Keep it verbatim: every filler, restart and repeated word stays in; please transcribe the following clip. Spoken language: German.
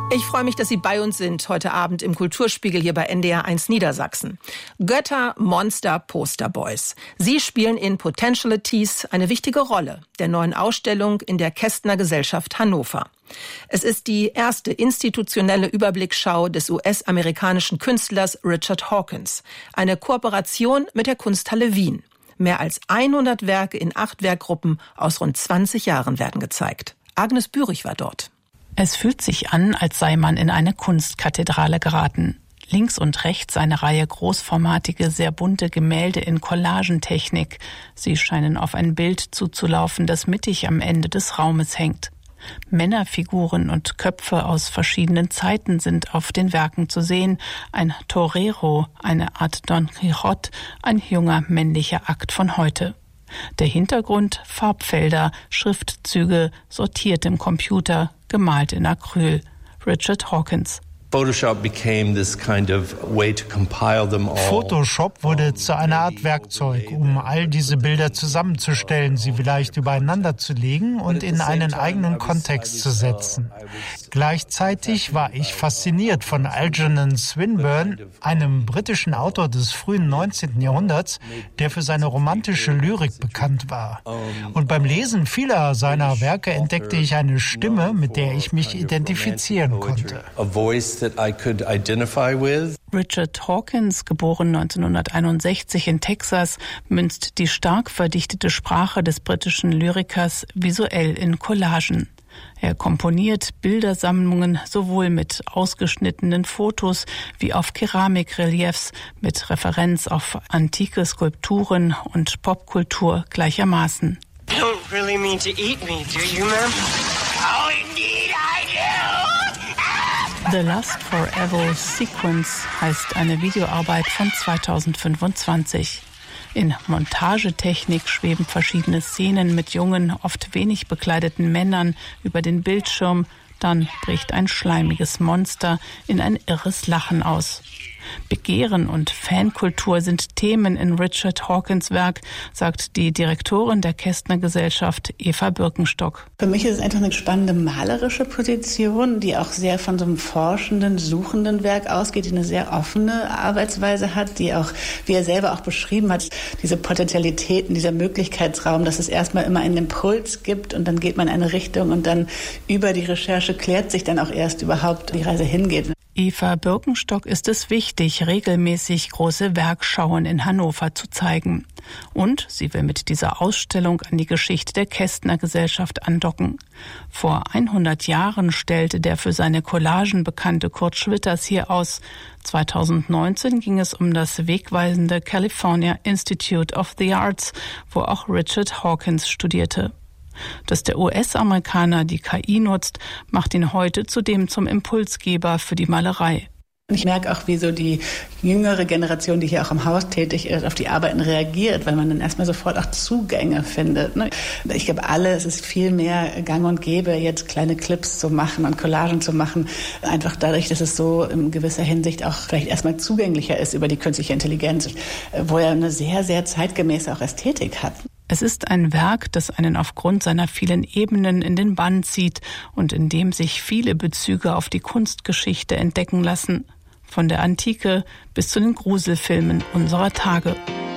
Ich freue mich, dass Sie bei uns sind heute Abend im Kulturspiegel hier bei N D R eins Niedersachsen. Götter, Monster, Posterboys. Sie spielen in Potentialities eine wichtige Rolle der neuen Ausstellung in der Kästner Gesellschaft Hannover. Es ist die erste institutionelle Überblicksschau des U S-amerikanischen Künstlers Richard Hawkins. Eine Kooperation mit der Kunsthalle Wien. Mehr als hundert Werke in acht Werkgruppen aus rund zwanzig Jahren werden gezeigt. Agnes Bürich war dort. Es fühlt sich an, als sei man in eine Kunstkathedrale geraten. Links und rechts eine Reihe großformatige, sehr bunte Gemälde in Collagentechnik. Sie scheinen auf ein Bild zuzulaufen, das mittig am Ende des Raumes hängt. Männerfiguren und Köpfe aus verschiedenen Zeiten sind auf den Werken zu sehen. Ein Torero, eine Art Don Quixote, ein junger männlicher Akt von heute. Der Hintergrund Farbfelder, Schriftzüge, sortiert im Computer, gemalt in Acryl. Richard Hawkins. Photoshop became this kind of way to compile them all. Photoshop wurde zu einer Art Werkzeug, um all diese Bilder zusammenzustellen, sie vielleicht übereinander zu legen und in einen eigenen Kontext zu setzen. Gleichzeitig war ich fasziniert von Algernon Swinburne, einem britischen Autor des frühen neunzehnten Jahrhunderts, der für seine romantische Lyrik bekannt war. Und beim Lesen vieler seiner Werke entdeckte ich eine Stimme, mit der ich mich identifizieren konnte. That I could identify with. Richard Hawkins, geboren neunzehnhunderteinundsechzig in Texas, münzt die stark verdichtete Sprache des britischen Lyrikers visuell in Collagen. Er komponiert Bildersammlungen sowohl mit ausgeschnittenen Fotos wie auf Keramikreliefs mit Referenz auf antike Skulpturen und Popkultur gleichermaßen. You don't really mean to eat me, do you, ma'am? Oh, indeed I do! The Lust for Evil Sequence heißt eine Videoarbeit von zweitausendfünfundzwanzig. In Montagetechnik schweben verschiedene Szenen mit jungen, oft wenig bekleideten Männern über den Bildschirm. Dann bricht ein schleimiges Monster in ein irres Lachen aus. Begehren und Fankultur sind Themen in Richard Hawkins' Werk, sagt die Direktorin der Kästner Gesellschaft, Eva Birkenstock. Für mich ist es einfach eine spannende malerische Position, die auch sehr von so einem forschenden, suchenden Werk ausgeht, die eine sehr offene Arbeitsweise hat, die auch, wie er selber auch beschrieben hat, diese Potentialitäten, dieser Möglichkeitsraum, dass es erstmal immer einen Impuls gibt und dann geht man in eine Richtung und dann über die Recherche klärt sich dann auch erst überhaupt, wo die Reise hingeht. Eva Birkenstock ist es wichtig, regelmäßig große Werkschauen in Hannover zu zeigen. Und sie will mit dieser Ausstellung an die Geschichte der Kästner Gesellschaft andocken. Vor hundert Jahren stellte der für seine Collagen bekannte Kurt Schwitters hier aus. zweitausendneunzehn ging es um das wegweisende California Institute of the Arts, wo auch Richard Hawkins studierte. Dass der U S-Amerikaner die K I nutzt, macht ihn heute zudem zum Impulsgeber für die Malerei. Ich merke auch, wie so die jüngere Generation, die hier auch im Haus tätig ist, auf die Arbeiten reagiert, weil man dann erstmal sofort auch Zugänge findet. Ich glaube, alle, es ist viel mehr gang und gäbe, jetzt kleine Clips zu machen und Collagen zu machen. Einfach dadurch, dass es so in gewisser Hinsicht auch vielleicht erstmal zugänglicher ist über die künstliche Intelligenz, wo er eine sehr, sehr zeitgemäße auch Ästhetik hat. Es ist ein Werk, das einen aufgrund seiner vielen Ebenen in den Bann zieht und in dem sich viele Bezüge auf die Kunstgeschichte entdecken lassen. Von der Antike bis zu den Gruselfilmen unserer Tage.